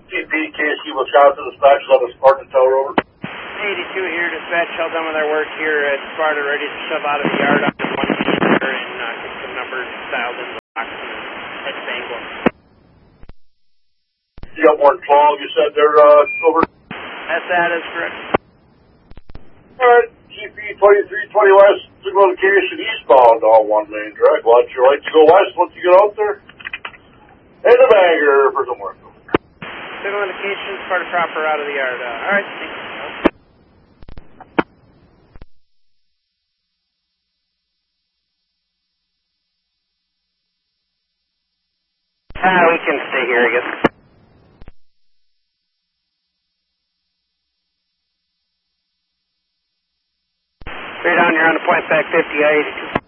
CP, KC, Wisconsin, dispatch, let us start the tow rover. 82 here, dispatch, all done with our work here at Sparta, ready to shove out of the yard on 1 meter and get some numbers dialed in the box and head to Bangor. You got more than 12, you said they're over? That is correct. Alright, GP 2320 West, signal indication eastbound on 1 main drag. Watch your right to go west once you get out there. And the bagger for some work. Signal indication, Sparta proper out of the yard. Alright, thanks. We can stay here, I guess. Straight on, you're on the point back 50, I-82.